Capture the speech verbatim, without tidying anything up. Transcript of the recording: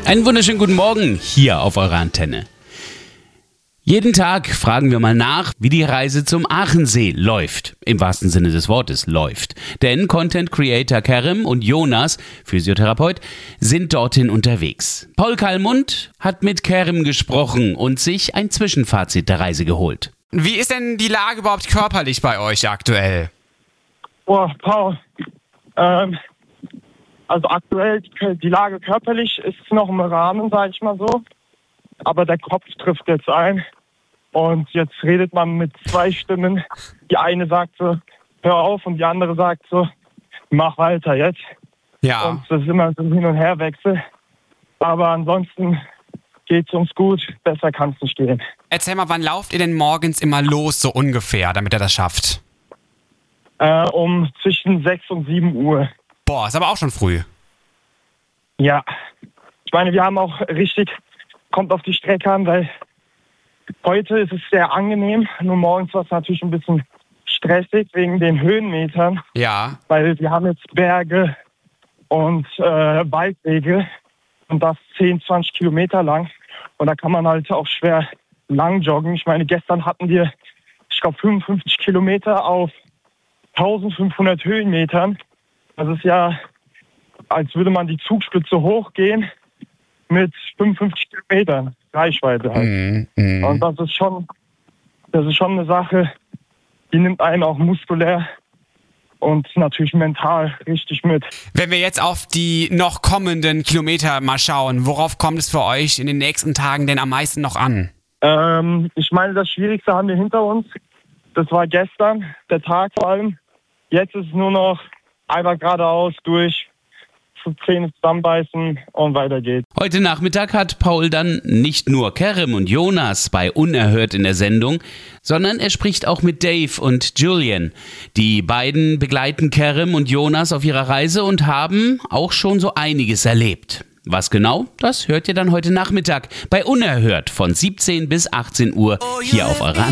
Einen wunderschönen guten Morgen hier auf eurer Antenne. Jeden Tag fragen wir mal nach, wie die Reise zum Aachensee läuft. Im wahrsten Sinne des Wortes läuft. Denn Content Creator Kerem und Jonas, Physiotherapeut, sind dorthin unterwegs. Paul Kallmund hat mit Kerem gesprochen und sich ein Zwischenfazit der Reise geholt. Wie ist denn die Lage überhaupt körperlich bei euch aktuell? Oh, Paul, ähm, also aktuell die, die Lage körperlich ist noch im Rahmen, sage ich mal so. Aber der Kopf trifft jetzt ein. Und jetzt redet man mit zwei Stimmen. Die eine sagt so, hör auf, und die andere sagt so, mach weiter jetzt. Ja. Und das ist immer so ein Hin- und Herwechsel. Aber ansonsten geht's uns gut, besser kann's nicht gehen. Erzähl mal, wann lauft ihr denn morgens immer los, so ungefähr, damit ihr das schafft? Äh, um zwischen sechs und sieben Uhr. Boah, ist aber auch schon früh. Ja. Ich meine, wir haben auch richtig, kommt auf die Strecke an, weil heute ist es sehr angenehm. Nur morgens war es natürlich ein bisschen stressig wegen den Höhenmetern. Ja. Weil wir haben jetzt Berge und äh, Waldwege und das zehn, zwanzig Kilometer lang. Und da kann man halt auch schwer lang joggen. Ich meine, gestern hatten wir, ich glaube, fünfundfünfzig Kilometer auf eintausendfünfhundert Höhenmetern. Das ist ja, als würde man die Zugspitze hochgehen mit fünfundfünfzig Kilometern Reichweite halt. Mm, mm. Und das ist schon, das ist schon eine Sache, die nimmt einen auch muskulär und natürlich mental richtig mit. Wenn wir jetzt auf die noch kommenden Kilometer mal schauen, worauf kommt es für euch in den nächsten Tagen denn am meisten noch an? Ähm, ich meine, das Schwierigste haben wir hinter uns. Das war gestern, der Tag vor allem. Jetzt ist es nur noch einfach geradeaus durch, Zähne zusammenbeißen und weiter geht's. Heute Nachmittag hat Paul dann nicht nur Kerem und Jonas bei Unerhört in der Sendung, sondern er spricht auch mit Dave und Julian. Die beiden begleiten Kerem und Jonas auf ihrer Reise und haben auch schon so einiges erlebt. Was genau, das hört ihr dann heute Nachmittag bei Unerhört von siebzehn bis achtzehn Uhr hier auf eurer